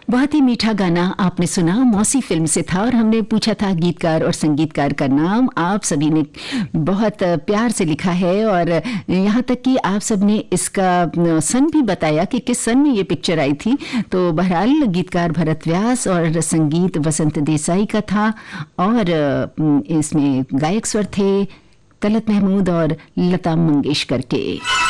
बहुत ही मीठा गाना आपने सुना, मौसी फिल्म से था और हमने पूछा था गीतकार और संगीतकार का नाम। आप सभी ने बहुत प्यार से लिखा है और यहाँ तक कि आप सब ने इसका सन भी बताया कि किस सन में ये पिक्चर आई थी। तो बहरहाल गीतकार भरत व्यास और संगीत वसंत देसाई का था और इसमें गायक स्वर थे तलत महमूद और लता मंगेशकर के।